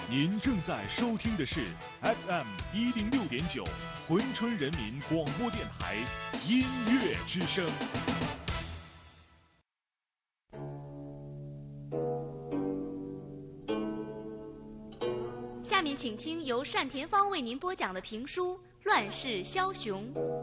您正在收听的是 FM106.9珲春人民广播电台音乐之声。 下面请听由单田芳为您播讲的评书《乱世枭雄》。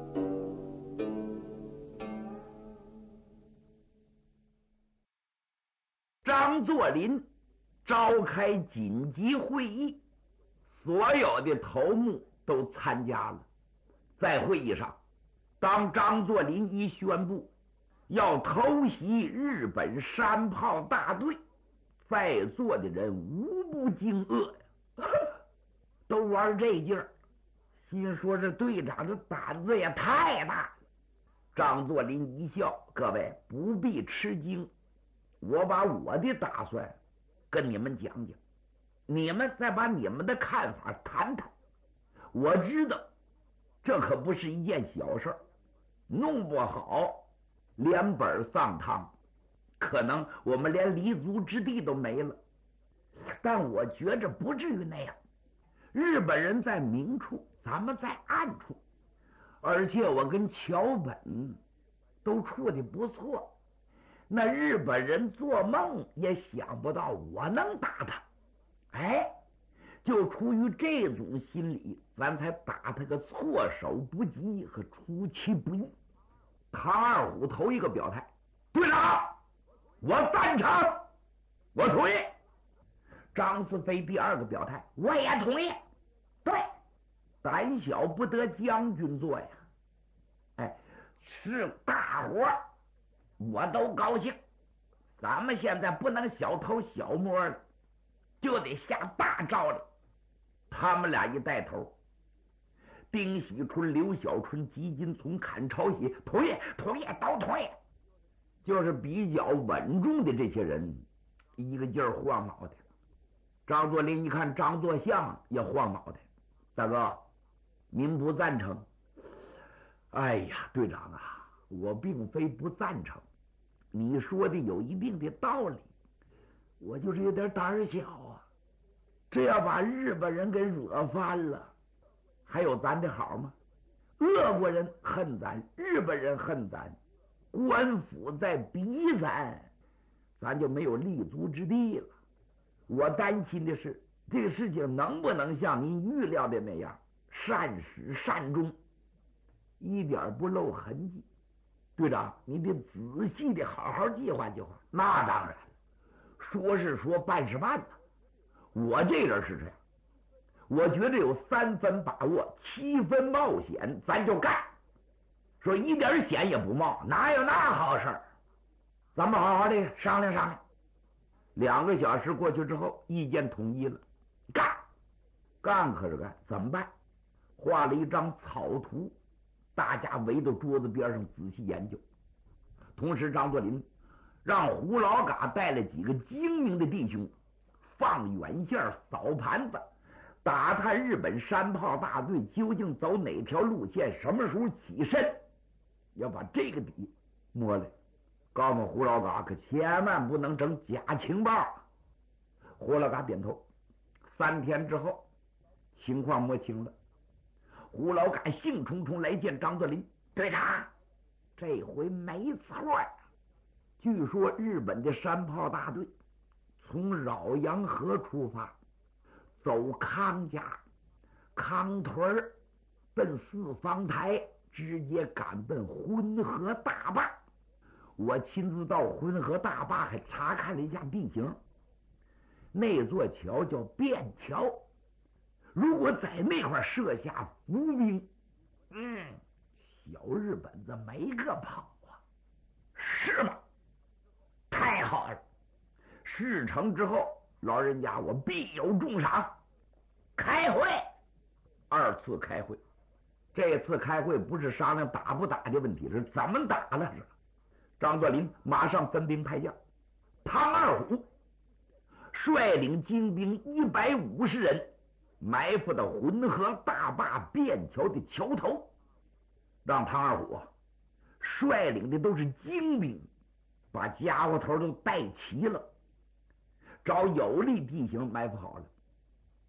张作霖召开紧急会议，所有的头目都参加了。在会议上，当张作霖一宣布要偷袭日本山炮大队，在座的人无不惊愕呀，都玩这劲儿，心说这队长这胆子也太大了。张作霖一笑，各位不必吃惊，我把我的打算跟你们讲讲，你们再把你们的看法谈谈。我知道这可不是一件小事，弄不好连本丧汤，可能我们连立足之地都没了。但我觉着不至于那样，日本人在明处，咱们在暗处，而且我跟桥本都处的不错，那日本人做梦也想不到我能打他。哎，就出于这种心理，咱才打他个措手不及和出其不意。唐二虎头一个表态，队长，我赞成，我同意。张思飞第二个表态，我也同意。对，胆小不得将军做呀。哎，是大伙儿我都高兴，咱们现在不能小偷小摸了，就得下大招了。他们俩一带头，丁喜春、刘小春、吉金从、阚朝喜同意，同意，都同意。就是比较稳重的这些人一个劲儿晃脑袋。张作霖一看张作相也晃脑袋，大哥您不赞成？哎呀，队长啊，我并非不赞成，你说的有一定的道理，我就是有点胆儿小啊。这要把日本人给惹翻了，还有咱的好吗？俄国人恨咱，日本人恨咱，官府在逼咱就没有立足之地了。我担心的是这个事情能不能像您预料的那样善始善终，一点不露痕迹。队长，你得仔细的好好计划计划。那当然，说是说，办是办呢。我这人是这样，我觉得有3分把握，7分冒险，咱就干。说一点险也不冒，哪有那好事儿？咱们好好的商量商量。2个小时过去之后，意见统一了，干可是干，怎么办？画了一张草图，大家围到桌子边上仔细研究。同时张作霖让胡老嘎带了几个精明的弟兄放远线扫盘子，打探日本山炮大队究竟走哪条路线，什么时候起身，要把这个底摸来。告诉胡老嘎可千万不能整假情报。胡老嘎点头。3天之后情况摸清了，胡老嘎兴冲冲来见张作霖，队长，这回没错呀。据说日本的山炮大队从饶阳河出发，走康家、康屯奔四方台，直接赶奔浑河大坝。我亲自到浑河大坝还查看了一下地形，那座桥叫便桥，如果在那块设下伏兵，小日本子没个跑啊。是吗？太好了，事成之后，老人家我必有重赏。开会，2次开会。这次开会不是商量打不打的问题，是怎么打了。张作霖马上分兵派将，唐二虎率领精兵150人埋伏到浑河大坝便桥的桥头，让唐二虎率领的都是精兵，把家伙头都带齐了，找有利地形埋伏好了。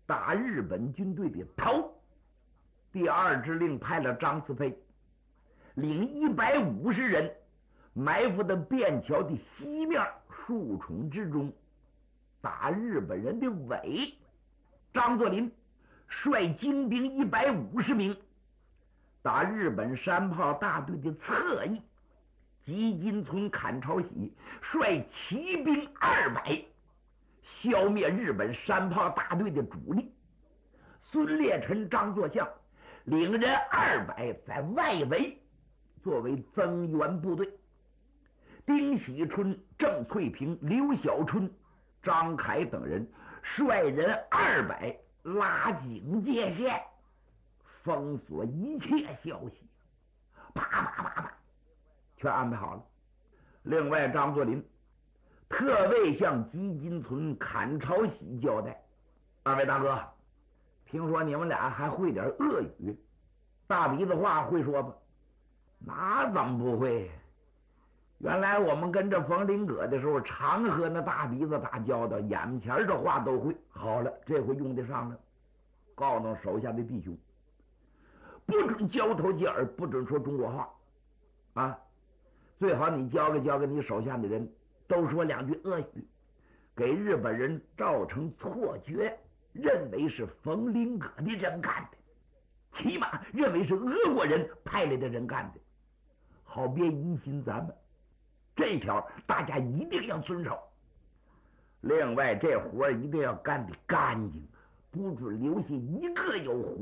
打日本军队的头。第二支令派了张思培，领150人埋伏在便桥的西面树丛之中，打日本人的尾。张作霖率精兵150名打日本山炮大队的侧翼。吉金村砍朝喜率骑兵200消灭日本山炮大队的主力。孙烈臣、张作相领人200在外围作为增援部队。丁喜春、郑翠萍、刘小春、张凯等人率人200拉警戒线，封锁一切消息，啪全安排好了。另外，张作霖特为向吉金村、砍朝喜交代：二位大哥，听说你们俩还会点俄语，大鼻子话会说吧？那怎么不会？原来我们跟着冯林葛的时候，常和那大鼻子打交道，眼前这话都会。好了，这回用得上了，告诉手下的弟兄，不准交头接耳，不准说中国话啊！最好你教给你手下的人，都说2句俄语，给日本人造成错觉，认为是冯林葛的人干的，起码认为是俄国人派来的人干的，好别疑心咱们。这条大家一定要遵守。另外，这活一定要干得干净，不准留下一个有